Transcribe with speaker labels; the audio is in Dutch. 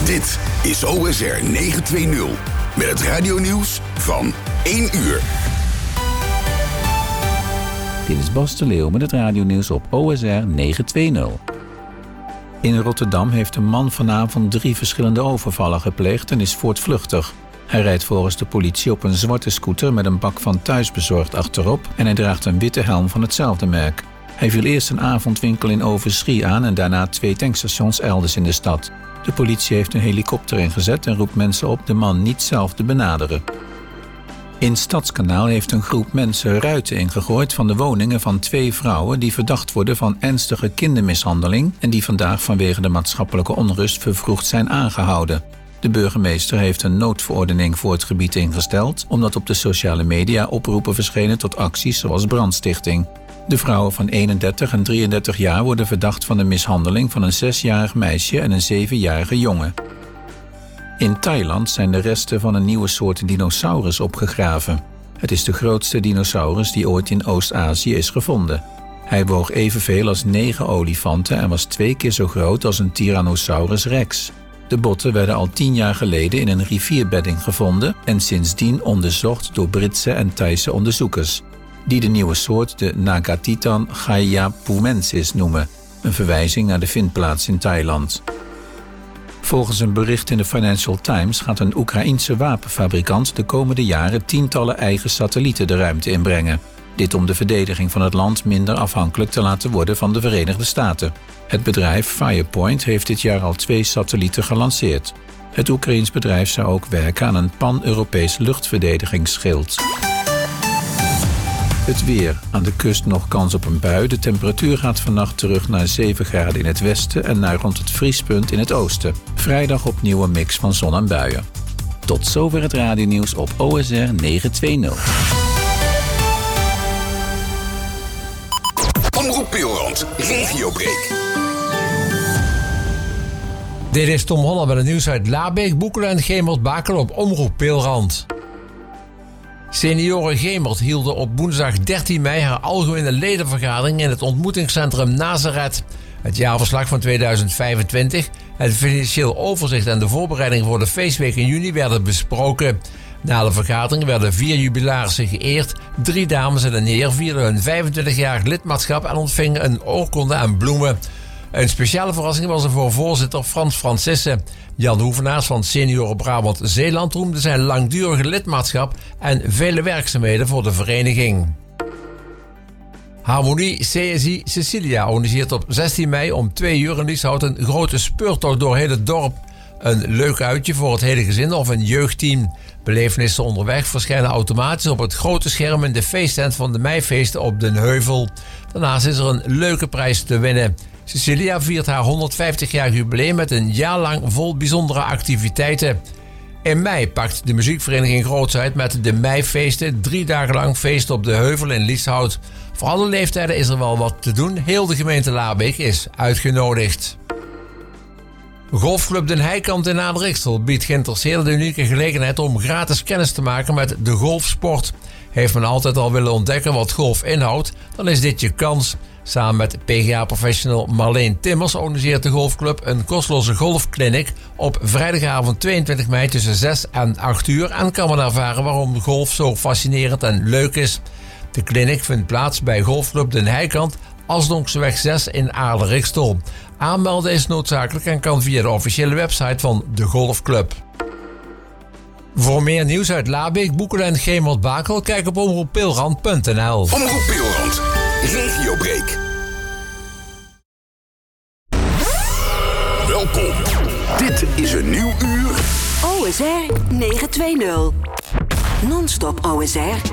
Speaker 1: Dit is OSR 920 met het radionieuws van 1 uur.
Speaker 2: Dit is Bas de Leeuw met het radionieuws op OSR 920. In Rotterdam heeft een man vanavond 3 verschillende overvallen gepleegd en is voortvluchtig. Hij rijdt volgens de politie op een zwarte scooter met een bak van thuisbezorgd achterop en hij draagt een witte helm van hetzelfde merk. Hij viel eerst een avondwinkel in Overschie aan en daarna 2 tankstations elders in de stad. De politie heeft een helikopter ingezet en roept mensen op de man niet zelf te benaderen. In Stadskanaal heeft een groep mensen ruiten ingegooid van de woningen van 2 vrouwen die verdacht worden van ernstige kindermishandeling en die vandaag vanwege de maatschappelijke onrust vervroegd zijn aangehouden. De burgemeester heeft een noodverordening voor het gebied ingesteld, omdat op de sociale media oproepen verschenen tot acties zoals brandstichting. De vrouwen van 31 en 33 jaar worden verdacht van de mishandeling van een 6-jarig meisje en een 7-jarige jongen. In Thailand zijn de resten van een nieuwe soort dinosaurus opgegraven. Het is de grootste dinosaurus die ooit in Oost-Azië is gevonden. Hij woog evenveel als 9 olifanten en was 2 keer zo groot als een Tyrannosaurus rex. De botten werden al 10 jaar geleden in een rivierbedding gevonden en sindsdien onderzocht door Britse en Thaise onderzoekers, die de nieuwe soort de Nagatitan gaiapumensis noemen, een verwijzing naar de vindplaats in Thailand. Volgens een bericht in de Financial Times gaat een Oekraïense wapenfabrikant de komende jaren tientallen eigen satellieten de ruimte inbrengen. Dit om de verdediging van het land minder afhankelijk te laten worden van de Verenigde Staten. Het bedrijf Firepoint heeft dit jaar al 2 satellieten gelanceerd. Het Oekraïens bedrijf zou ook werken aan een pan-Europees luchtverdedigingsschild. Het weer. Aan de kust nog kans op een bui. De temperatuur gaat vannacht terug naar 7 graden in het westen en naar rond het vriespunt in het oosten. Vrijdag opnieuw een mix van zon en buien. Tot zover het radionieuws op OSR 920.
Speaker 1: Omroep Pilrand, regiobreak.
Speaker 3: Dit is Tom Holland met het nieuws uit Labeek, Boekelen en Gemert-Bakel op Omroep Pilrand. Senioren Gemert hielden op woensdag 13 mei haar algemene ledenvergadering in het ontmoetingscentrum Nazareth. Het jaarverslag van 2025, het financieel overzicht en de voorbereiding voor de feestweek in juni werden besproken. Na de vergadering werden 4 jubilarissen geëerd. 3 dames en een heer vierden hun 25-jarig lidmaatschap en ontvingen een oorkonde en bloemen. Een speciale verrassing was er voor voorzitter Frans Francissen. Jan Hoevenaars van Senioren Brabant Zeeland roemde zijn langdurige lidmaatschap en vele werkzaamheden voor de vereniging. Harmonie CSI Cecilia organiseert op 16 mei om 2 uur in Lieshout een grote speurtocht door heel het dorp. Een leuk uitje voor het hele gezin of een jeugdteam. Belevenissen onderweg verschijnen automatisch op het grote scherm in de feesttent van de meifeesten op Den Heuvel. Daarnaast is er een leuke prijs te winnen. Cecilia viert haar 150-jarig jubileum met een jaar lang vol bijzondere activiteiten. In mei pakt de muziekvereniging groots uit met de meifeesten. 3 dagen lang feest op de Heuvel in Lieshout. Voor alle leeftijden is er wel wat te doen. Heel de gemeente Labeek is uitgenodigd. Golfclub Den Heikant in Ader-Ixtel biedt geïnteresseerden de unieke gelegenheid om gratis kennis te maken met de golfsport. Heeft men altijd al willen ontdekken wat golf inhoudt, dan is dit je kans. Samen met PGA-professional Marleen Timmers organiseert de golfclub een kosteloze golfclinic op vrijdagavond 22 mei tussen 6 en 8 uur en kan men ervaren waarom golf zo fascinerend en leuk is. De clinic vindt plaats bij Golfclub Den Heikant, Asdonkseweg 6 in Ader-Ixtel. Aanmelden is noodzakelijk en kan via de officiële website van de golfclub. Voor meer nieuws uit Labeek, Boekelen en Gemert-Bakel, kijk op omroeppilrand.nl.
Speaker 1: Omroep Pilrand, regiobreak. Welkom. Dit is een nieuw uur.
Speaker 4: OSR 920. Non-stop OSR.